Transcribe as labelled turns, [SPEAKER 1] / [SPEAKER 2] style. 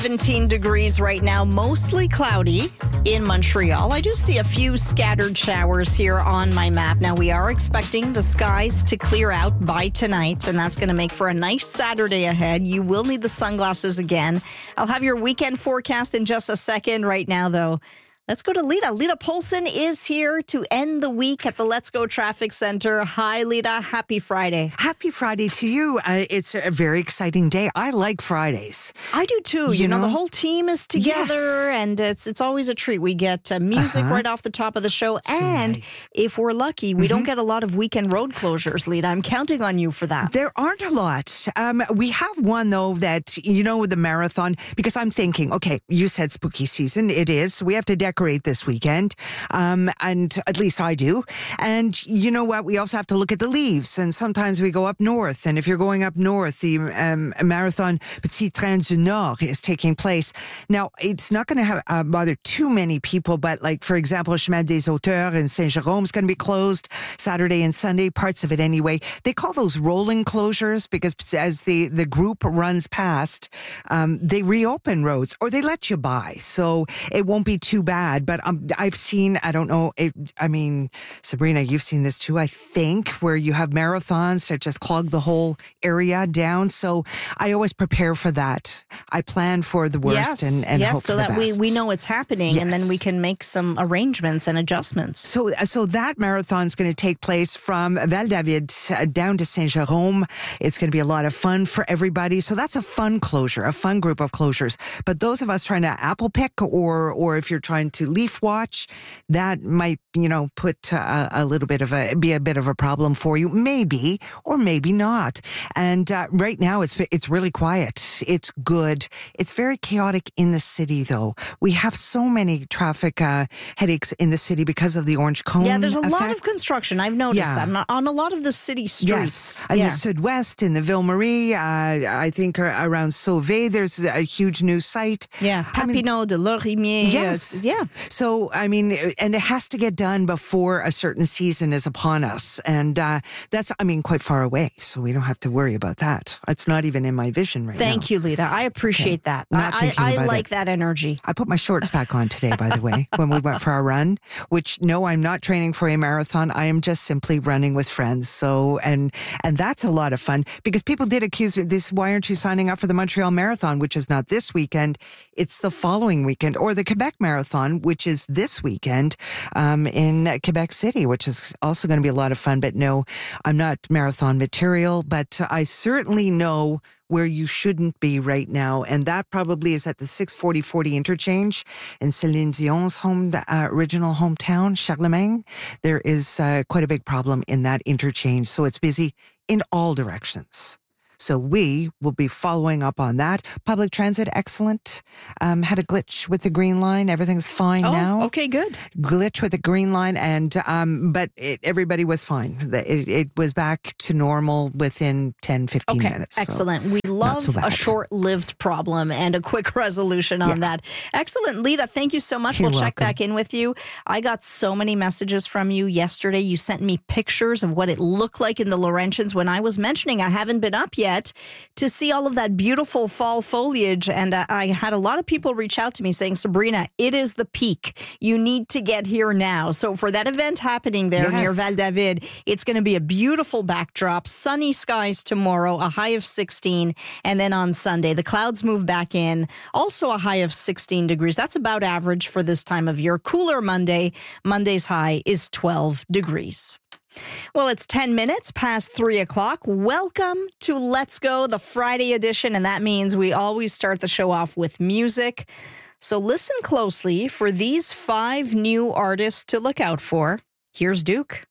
[SPEAKER 1] 17 degrees right now, mostly cloudy in Montreal. I do see a few scattered showers here on my map. Now, we are expecting the skies to clear out by tonight, and that's going to make for a nice Saturday ahead. You will need the sunglasses again. I'll have your weekend forecast in just a second. Right now, though, let's go to Lita. Lita Polson is here to end the week at the Let's Go Traffic Center. Hi, Lita. Happy Friday.
[SPEAKER 2] Happy Friday to you. It's a very exciting day. I like Fridays.
[SPEAKER 1] I do too. You know, the whole team is together, and it's always a treat. We get music right off the top of the show,
[SPEAKER 2] So
[SPEAKER 1] and
[SPEAKER 2] nice.
[SPEAKER 1] if we're lucky, we don't get a lot of weekend road closures, Lita. I'm counting on you for that.
[SPEAKER 2] There aren't a lot. We have one, though, that, the marathon, because I'm thinking, okay, you said spooky season. It is. We have to decorate this weekend, and at least I do. And you know what? We also have to look at the leaves, and sometimes we go up north. And if you're going up north, the marathon Petit Train du Nord is taking place. Now, it's not going to have bother too many people, but like, for example, Chemin des Auteurs in Saint-Jérôme is going to be closed Saturday and Sunday, parts of it anyway. They call those rolling closures because as the group runs past, they reopen roads or they let you by. So it won't be too bad. But I've seen, I don't know, Sabrina, you've seen this too, I think, where you have marathons that just clog the whole area down. So I always prepare for that. I plan for the worst and hope
[SPEAKER 1] so
[SPEAKER 2] for the
[SPEAKER 1] that
[SPEAKER 2] best.
[SPEAKER 1] we know it's happening, and then we can make some arrangements and adjustments.
[SPEAKER 2] So that marathon is going to take place from Val-David down to Saint-Jérôme. It's going to be a lot of fun for everybody. So that's a fun closure, a fun group of closures. But those of us trying to apple pick, or if you're trying to leaf watch, that might, put a little bit of be a bit of a problem for you. Maybe, or maybe not. And right now it's really quiet. It's good. It's very chaotic in the city, though. We have so many traffic headaches in the city because of the orange cone.
[SPEAKER 1] Yeah, there's a
[SPEAKER 2] effect.
[SPEAKER 1] lot of construction. I've noticed that on a lot of the city streets.
[SPEAKER 2] Yes, and the Sud-West, in the Ville-Marie, I think around Sauvé, there's a huge new site.
[SPEAKER 1] Yeah, Papineau de Lorimier.
[SPEAKER 2] Yes.
[SPEAKER 1] Yeah.
[SPEAKER 2] So, and it has to get done before a certain season is upon us. And that's, quite far away. So we don't have to worry about that. It's not even in my vision right now.
[SPEAKER 1] Thank you, Lita. I appreciate that. I like that energy.
[SPEAKER 2] I put my shorts back on today, by the way, when we went for our run, which, no, I'm not training for a marathon. I am just simply running with friends. So, and that's a lot of fun because people did accuse me, why aren't you signing up for the Montreal Marathon, which is not this weekend, it's the following weekend, or the Quebec Marathon, which is this weekend in Quebec City, which is also going to be a lot of fun. But no, I'm not marathon material, but I certainly know where you shouldn't be right now. And that probably is at the 640-40 interchange in Celine Dion's original hometown, Charlemagne. There is quite a big problem in that interchange. So it's busy in all directions. So we will be following up on that. Public transit, excellent. Had a glitch with the Green Line. Everything's fine now.
[SPEAKER 1] Okay, good.
[SPEAKER 2] Glitch with the Green Line, but everybody was fine. It was back to normal within 10, 15 minutes.
[SPEAKER 1] Excellent.
[SPEAKER 2] So
[SPEAKER 1] we love
[SPEAKER 2] so
[SPEAKER 1] a short-lived problem and a quick resolution on that. Excellent. Lita, thank you so much.
[SPEAKER 2] You're
[SPEAKER 1] we'll check
[SPEAKER 2] welcome.
[SPEAKER 1] back in with you. I got so many messages from you yesterday. You sent me pictures of what it looked like in the Laurentians when I was mentioning I haven't been up yet to see all of that beautiful fall foliage. And I had a lot of people reach out to me saying, Sabrina, it is the peak. You need to get here now. So for that event happening there near Val-David, it's going to be a beautiful backdrop, sunny skies tomorrow, a high of 16. And then on Sunday, the clouds move back in, also a high of 16 degrees. That's about average for this time of year. Cooler Monday. Monday's high is 12 degrees. Well, it's 10 minutes past 3 o'clock. Welcome to Let's Go, the Friday edition. And that means we always start the show off with music. So listen closely for these 5 new artists to look out for. Here's Duke.